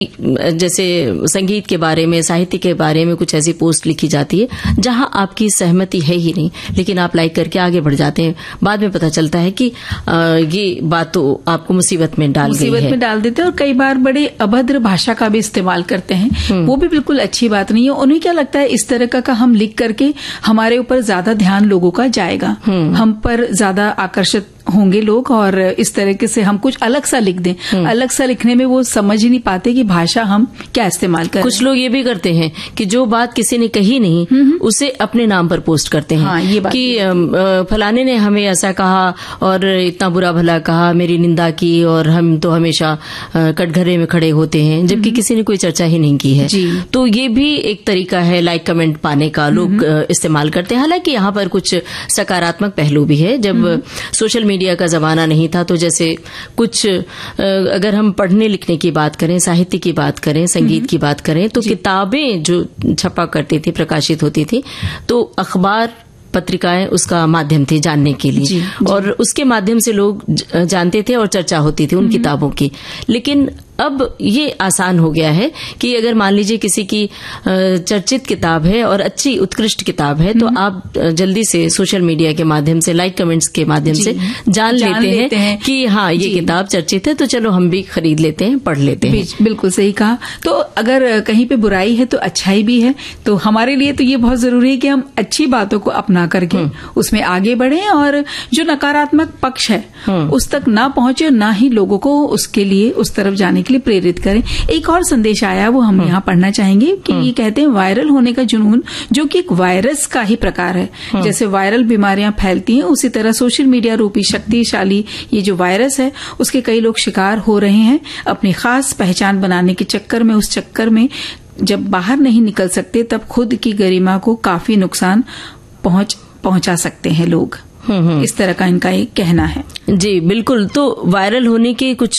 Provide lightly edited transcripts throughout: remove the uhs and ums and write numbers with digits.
जैसे संगीत के बारे में, साहित्य के बारे में कुछ ऐसी पोस्ट लिखी जाती है जहां आपकी सहमति है ही नहीं, लेकिन आप लाइक करके आगे बढ़ जाते हैं। बाद में पता चलता है कि ये बात तो आपको मुसीबत में डाल देते हैं और कई बार बड़े अभद्र भाषा का भी इस्तेमाल करते हैं। वो भी बिल्कुल अच्छी बात नहीं है। उन्हें क्या लगता है इस तरह का हम लिख करके हमारे ऊपर ज्यादा ध्यान लोगों का जाएगा, हम पर ज्यादा आकर्षित होंगे लोग और इस तरीके से हम कुछ अलग सा लिख दें। अलग सा लिखने में वो समझ ही नहीं पाते कि भाषा हम क्या इस्तेमाल करें। कुछ लोग ये भी करते हैं कि जो बात किसी ने कही नहीं उसे अपने नाम पर पोस्ट करते हैं। हाँ, ये बात कि फलाने ने हमें ऐसा कहा और इतना बुरा भला कहा, मेरी निंदा की और हम तो हमेशा कटघरे में खड़े होते हैं, जबकि किसी ने कोई चर्चा ही नहीं की है। तो ये भी एक तरीका है लाइक कमेंट पाने का, लोग इस्तेमाल करते हैं। हालांकि यहाँ पर कुछ सकारात्मक पहलू भी है। जब सोशल मीडिया का जमाना नहीं था तो जैसे कुछ अगर हम पढ़ने लिखने की बात करें, साहित्य की बात करें, संगीत की बात करें, तो किताबें जो छपा करती थी, प्रकाशित होती थी, तो अखबार पत्रिकाएं उसका माध्यम थी जानने के लिए। और उसके माध्यम से लोग जानते थे और चर्चा होती थी उन किताबों की। लेकिन अब ये आसान हो गया है कि अगर मान लीजिए किसी की चर्चित किताब है और अच्छी उत्कृष्ट किताब है तो आप जल्दी से सोशल मीडिया के माध्यम से, लाइक कमेंट्स के माध्यम से जान लेते हैं कि हाँ ये किताब चर्चित है, तो चलो हम भी खरीद लेते हैं, पढ़ लेते हैं। बिल्कुल सही कहा। तो अगर कहीं पे बुराई है तो अच्छाई भी है। तो हमारे लिए तो ये बहुत जरूरी है कि हम अच्छी बातों को अपना करके उसमें आगे बढ़ें और जो नकारात्मक पक्ष है उस तक ना पहुंचे और ना ही लोगों को उसके लिए उस तरफ जाने के लिए प्रेरित करें। एक और संदेश आया वो हम यहाँ पढ़ना चाहेंगे कि ये कहते हैं वायरल होने का जुनून जो कि एक वायरस का ही प्रकार है। जैसे वायरल बीमारियां फैलती हैं उसी तरह सोशल मीडिया रूपी शक्तिशाली ये जो वायरस है उसके कई लोग शिकार हो रहे हैं अपनी खास पहचान बनाने के चक्कर में। उस चक्कर में जब बाहर नहीं निकल सकते तब खुद की गरिमा को काफी नुकसान पहुंचा सकते हैं लोग। इस तरह का इनका एक कहना है। जी बिल्कुल। तो वायरल होने के कुछ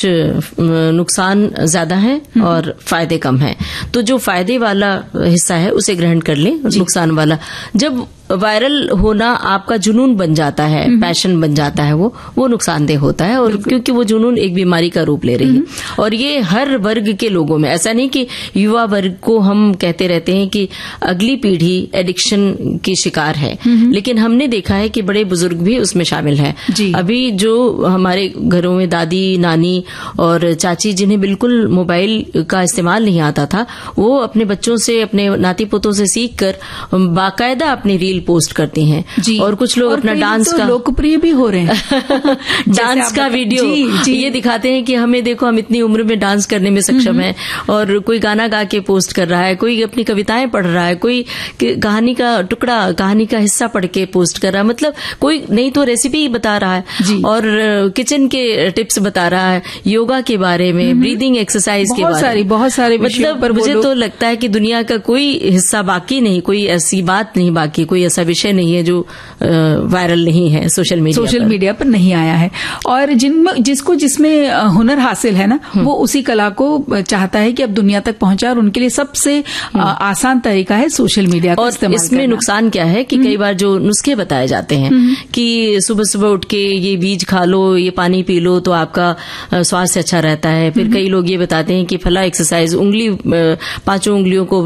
नुकसान ज्यादा हैं और फायदे कम हैं। तो जो फायदे वाला हिस्सा है उसे ग्रहण कर लें। नुकसान वाला, जब वायरल होना आपका जुनून बन जाता है, पैशन बन जाता है, वो नुकसानदेह होता है। और क्योंकि वो जुनून एक बीमारी का रूप ले रही है और ये हर वर्ग के लोगों में, ऐसा नहीं कि युवा वर्ग को हम कहते रहते हैं कि अगली पीढ़ी एडिक्शन की शिकार है, लेकिन हमने देखा है कि बड़े बुजुर्ग भी उसमें शामिल हैं। अभी जो हमारे घरों में दादी, नानी और चाची जिन्हें बिल्कुल मोबाइल का इस्तेमाल नहीं आता था, वो अपने बच्चों से, अपने नाती पोतों से सीख कर बाकायदा अपनी रील पोस्ट करती हैं। और कुछ लोग अपना डांस का, लोकप्रिय भी हो रहे हैं डांस का वीडियो ये दिखाते हैं कि हमें देखो हम इतनी उम्र में डांस करने में सक्षम हैं। और कोई गाना गा के पोस्ट कर रहा है, कोई अपनी कविताएं पढ़ रहा है, कोई कहानी का टुकड़ा, कहानी का हिस्सा पढ़ के पोस्ट कर रहा है। मतलब कोई नहीं तो रेसिपी बता रहा है और किचन के टिप्स बता रहा है, योगा के बारे में, ब्रीदिंग एक्सरसाइज के बारे में, बहुत सारे मतलब मुझे तो लगता है कि दुनिया का कोई हिस्सा बाकी नहीं, कोई ऐसी बात नहीं बाकी, कोई ऐसा विषय नहीं है जो वायरल नहीं है सोशल मीडिया पर नहीं आया है। और जिसमें हुनर हासिल है ना, वो उसी कला को चाहता है कि अब दुनिया तक पहुंचाए और उनके लिए सबसे आसान तरीका है सोशल मीडिया का इस्तेमाल करना। इसमें नुकसान क्या है कि कई बार जो नुस्खे बताए जाते हैं कि सुबह सुबह उठ के ये बीज खा लो, ये पानी पी लो तो आपका स्वास्थ्य अच्छा रहता है। फिर कई लोग ये बताते हैं कि फला एक्सरसाइज, उंगली 5 उंगलियों को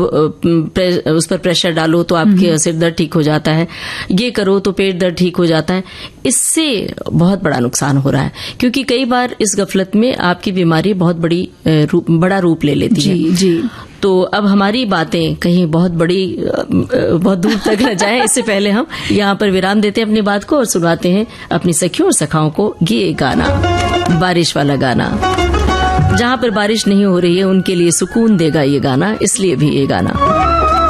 उस पर प्रेशर डालो तो आपके सिर दर्द ठीक हो जाता है, ये करो तो पेट दर्द ठीक हो जाता है। इससे बहुत बड़ा नुकसान हो रहा है क्योंकि कई बार इस गफलत में आपकी बीमारी बहुत बड़ा रूप ले लेती है। तो अब हमारी बातें कहीं बहुत दूर तक न जाएं, इससे पहले हम यहाँ पर विराम देते हैं अपनी बात को और सुनाते हैं अपनी सखियों और सखाओं को ये गाना, बारिश वाला गाना। जहाँ पर बारिश नहीं हो रही है उनके लिए सुकून देगा ये गाना, इसलिए भी ये गाना।